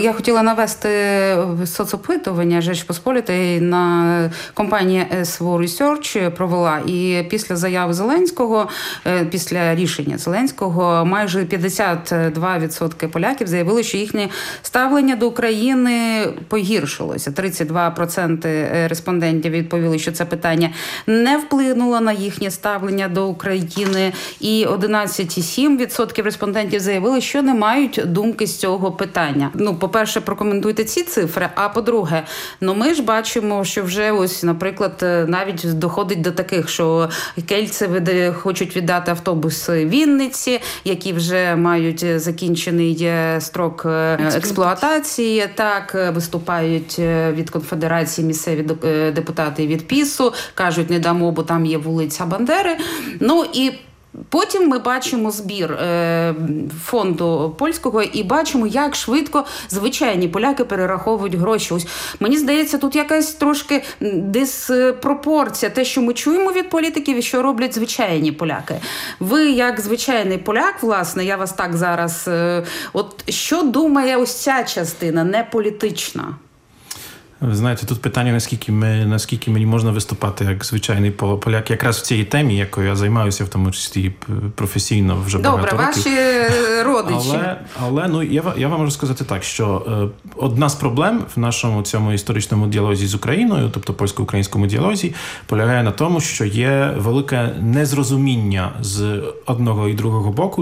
я хотіла навести соцопитування Жечпосполітої на компанія SW Research провела. І після заяви Зеленського, після рішення Зеленського, майже 52% поляків заявили, що їхнє ставлення до України погіршилося. 32% респондентів відповіли, що це питання не вплинуло на їхнє ставлення до України. І 11,7% респондентів заявили, що не мають думки з цього питання. По-перше, прокоментуйте ці цифри, а по-друге, ми ж бачимо, що вже ось, наприклад, навіть доходить до таких, що кельцеві хочуть віддати автобуси Вінниці, які вже мають закінчений строк експлуатації, так, виступають від Конфедерації місцеві депутати від ПІСу, кажуть, не дамо, бо там є вулиця Бандери. І потім ми бачимо збір фонду польського і бачимо, як швидко звичайні поляки перераховують гроші. Ось, мені здається, тут якась трошки диспропорція. Те, що ми чуємо від політиків і що роблять звичайні поляки. Ви, як звичайний поляк, власне, я вас так зараз... От що думає ось ця частина, не політична? Ви знаєте, тут питання, наскільки мені можна виступати як звичайний поляк, якраз в цій темі, якою я займаюся, в тому числі професійно вже багато років. Добре, ваші родичі. Але я вам можу сказати так, що одна з проблем в нашому цьому історичному діалозі з Україною, тобто польсько-українському діалозі, полягає на тому, що є велике незрозуміння з одного і другого боку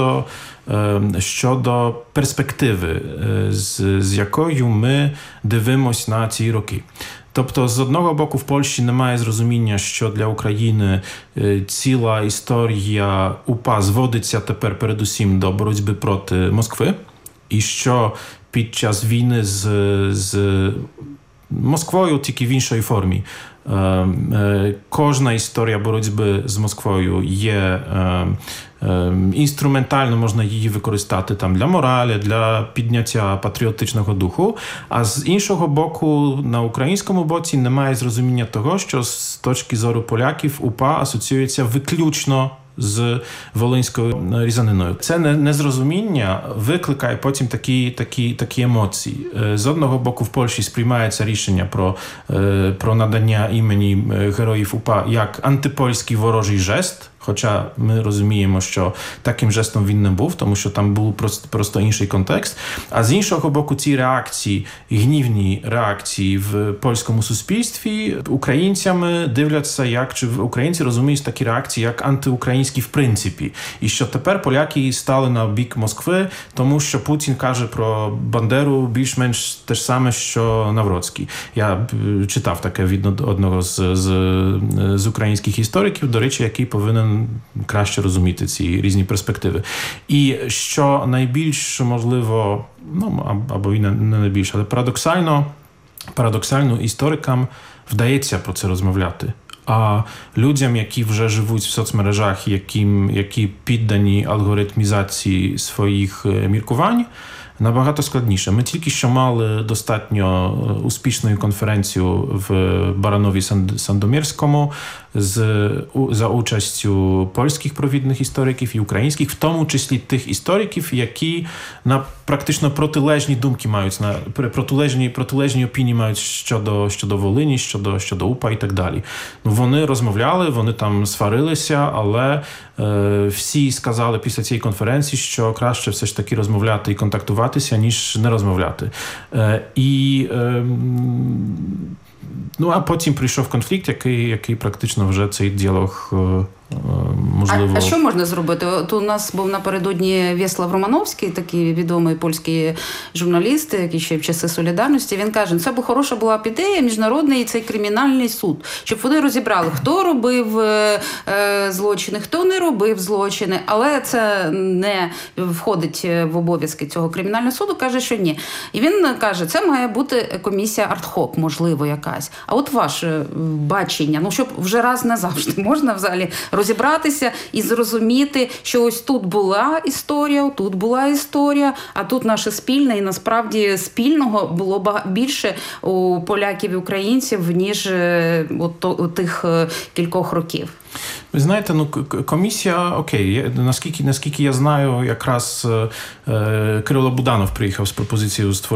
щодо перспективи, з якою ми дивимося на ці роки. Тобто, з одного боку, в Польщі немає зрозуміння, що для України ціла історія УПА зводиться тепер передусім до боротьби проти Москви, і що під час війни з Москвою, тільки в іншій формі, кожна історія боротьби з Москвою є інструментально, можна її використати там для моралі, для підняття патріотичного духу, а з іншого боку, на українському боці немає зрозуміння того, що з точки зору поляків УПА асоціюється виключно з волинською різаниною. Це незрозуміння викликає потім такі емоції. З одного боку, в Польщі сприймається рішення про надання імені героїв УПА як антипольський ворожий жест, хоча ми розуміємо, що таким жестом він не був, тому що там був просто інший контекст. А з іншого боку, ці реакції, гнівні реакції в польському суспільстві, українцями дивляться, чи українці розуміють такі реакції, як антиукраїнські в принципі. І що тепер поляки стали на бік Москви, тому що Путін каже про Бандеру більш-менш те ж саме, що Навроцький. Я читав таке від одного з українських істориків, до речі, який повинен краще розуміти ці різні перспективи. І що найбільш, можливо, або і не найбільш, але парадоксально історикам вдається про це розмовляти. А людям, які вже живуть в соцмережах, які піддані алгоритмізації своїх міркувань, набагато складніше. Ми тільки що мали достатньо успішну конференцію в Баранові Сандомірському за участю польських провідних істориків і українських, в тому числі тих істориків, які на практично протилежні думки мають, протилежні опінії мають щодо Волині, щодо УПА і так далі. Вони розмовляли, вони там сварилися, але всі сказали після цієї конференції, що краще все ж таки розмовляти і контактуватися, ніж не розмовляти. А потім прийшов конфлікт, який практично вже цей діалог можливо... А що можна зробити? От у нас був напередодні В'єслав Романовський, такий відомий польський журналіст, який ще в часи Солідарності, він каже, це б хороша була б ідея, міжнародний цей кримінальний суд, щоб вони розібрали, хто робив злочини, хто не робив злочини, але це не входить в обов'язки цього кримінального суду, каже, що ні. І він каже, це має бути комісія артхок, можливо, якась. А от ваше бачення, щоб вже раз назавжди можна взагалі розібратися і зрозуміти, що ось тут була історія, тут була історія, а тут наше спільне, і насправді спільного було більше у поляків і українців, ніж у тих кількох років. Ви знаєте, комісія, окей, наскільки я знаю, якраз Кирило Буданов приїхав з пропозицією створити